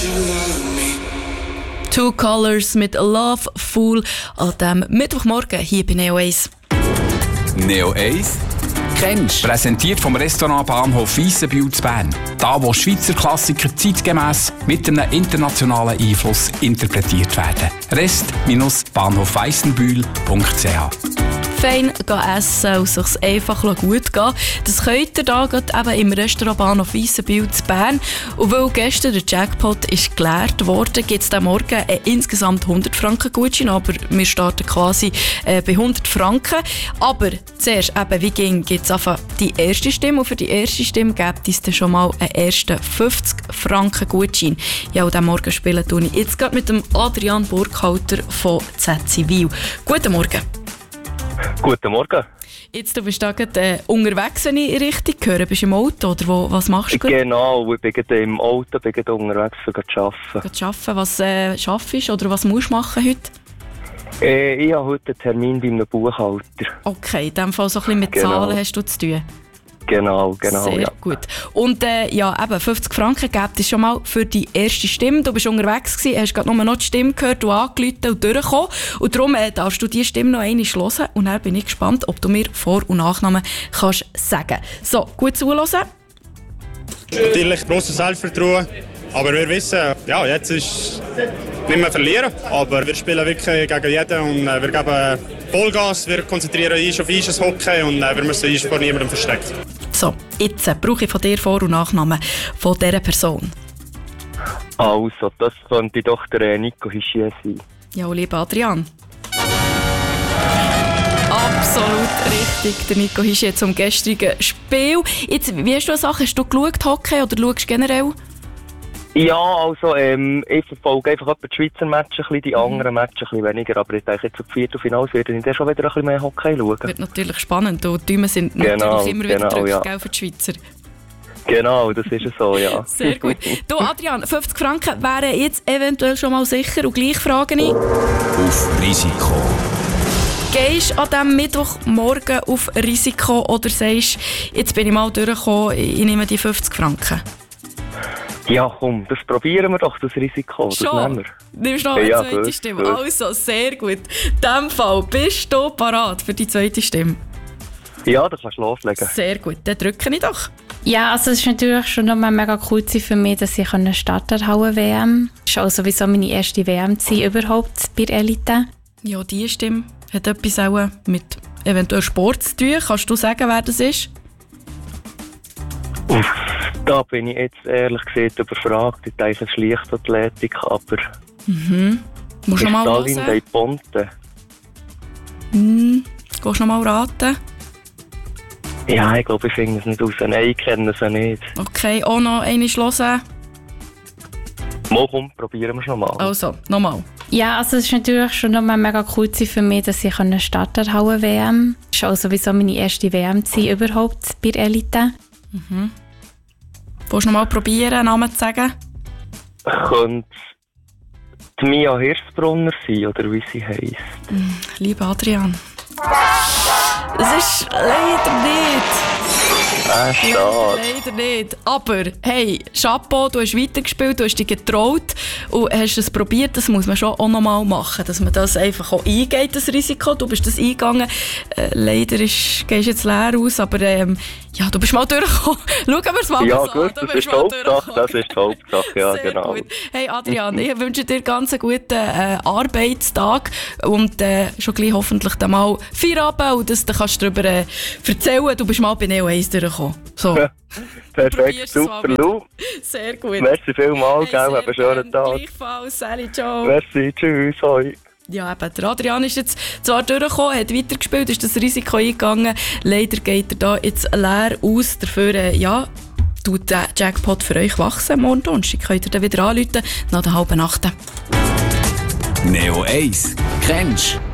Two Colors mit Love Fool an diesem Mittwochmorgen hier bei Neo 1. Neo 1 kennst. Präsentiert vom Restaurant Bahnhof Weissenbühl zu Bern. Da, wo Schweizer Klassiker zeitgemäss mit einem internationalen Einfluss interpretiert werden. Rest-bahnhofweissenbühl.ch. Fein essen und sich einfach gut gehen. Das könnt ihr da eben im Restaurant Bahnhof Weissenbühl zu Bern. Und weil gestern der Jackpot ist geleert worden, gibt es diesen Morgen insgesamt 100 Franken Gutschein, aber wir starten quasi bei 100 Franken. Aber zuerst, wie ging, gibt es einfach die erste Stimme und für die erste Stimme gibt es dann schon mal einen ersten 50 Franken Gutschein. Ja, und diesen Morgen spielen tue ich jetzt gerade mit dem Adrian Burkhalter von ZZwil. Guten Morgen. Guten Morgen. Jetzt, du bist da gerade unterwegs, wenn ich richtig höre. Bist du im Auto oder was machst du? Genau, ich bin gerade im Auto, bin gerade unterwegs, um zu arbeiten. Was arbeitest du oder was musst du machen heute? Ich habe heute einen Termin bei einem Buchhalter. Okay, in dem Fall so ein bisschen mit Zahlen hast du zu tun. Genau, sehr ja. Gut. Und eben 50 Franken gibt es schon mal für die erste Stimme. Du bist unterwegs gewesen, hast gerade nur noch die Stimme gehört, du angerufen und durchgekommen. Und darum darfst du diese Stimme noch einmal hören. Und dann bin ich gespannt, ob du mir Vor- und Nachnamen kannst sagen. So, gut zuhören. Natürlich grosses Selbstvertrauen. Aber wir wissen, ja, jetzt ist nicht mehr verlieren. Aber wir spielen wirklich gegen jeden und wir geben Vollgas. Wir konzentrieren uns auf das Hockey und wir müssen uns vor niemandem verstecken. So, jetzt brauche ich von dir Vor- und Nachnamen von dieser Person. Also, das könnte doch der Nico Hischier sein. Ja, lieber Adrian. Absolut richtig, der Nico Hischier zum gestrigen Spiel. Jetzt, wie hast du das? Hast du geschaut, Hockey, oder schaust du generell? Ja, also ich verfolge einfach die Schweizer Matches, ein bisschen, die anderen Matches ein bisschen weniger, aber ich denke, jetzt zum Viertelfinale werde ich dann schon wieder ein bisschen mehr Hockey schauen. Wird natürlich spannend, und die Däume sind natürlich immer wieder gedrückt, ja. Für die Schweizer. Genau, das ist so, ja. Sehr gut. Du, Adrian, 50 Franken wären jetzt eventuell schon mal sicher, und gleich frage ich... Auf Risiko. Gehst du an diesem Mittwochmorgen auf Risiko oder sagst, jetzt bin ich mal durchgekommen, ich nehme die 50 Franken? Ja, komm, das probieren wir doch, das Risiko. Das nehmen wir. Nimmst du noch eine zweite Stimme? Gut. Also, sehr gut. In diesem Fall bist du parat für die zweite Stimme. Ja, dann kannst du loslegen. Sehr gut, dann drücke ich doch. Ja, also es ist natürlich schon nochmal mega cool für mich, dass ich starten kann, WM. Es war auch sowieso meine erste WM überhaupt bei der Elite. Ja, diese Stimme hat etwas auch mit eventuell Sport zu tun. Kannst du sagen, wer das ist? Da bin ich jetzt ehrlich gesagt überfragt. Ich denke, es ist Leichtathletik, aber... Musst du noch mal hören? Stalin de Ponte. Gehst du noch mal raten? Ja, ich glaube, ich finde es nicht raus. Nein, ich kenne sie nicht. Okay, auch noch einmal hören? Mal komm, probieren wir es nochmal. Also, nochmal. Ja, also es ist natürlich schon nochmal mega cool für mich, dass ich starten kann, WM. Es war auch sowieso meine erste WM überhaupt bei der Elite. Willst du noch mal probieren, einen Namen zu sagen? Könnte die Mia Hirschbrunner sein, oder wie sie heisst? Lieber Adrian. Es ist leider nicht. Schade. Leider nicht. Aber, hey, Chapeau, du hast weitergespielt, du hast dich getraut und hast es probiert. Das muss man schon auch noch mal machen, dass man das einfach auch eingeht, das Risiko. Du bist das eingegangen. Leider gehst du jetzt leer aus, aber ja, du bist mal durchgekommen. Schauen wir es mal an. Ja gut, das ist die Hauptsache, ja. Sehr genau. Gut. Hey Adrian, ich wünsche dir ganz einen guten Arbeitstag und schon gleich hoffentlich dann mal Feierabend und das, dann kannst du darüber erzählen, du bist mal bei Neo 1 durchgekommen. So. Perfekt, super, Lou. Sehr gut. Merci vielmals, hey, hab einen schönen Tag. Gleichfalls, Sally, ciao. Merci, tschüss, hoi. Ja, eben, der Adrian ist jetzt zwar durchgekommen, hat weitergespielt, ist das Risiko eingegangen. Leider geht er da jetzt leer aus. Dafür, ja, tut der Jackpot für euch wachsen. Morgen Donnerstag könnt ihr dann wieder anrufen, nach der 7:30. Neo 1. Kennst du?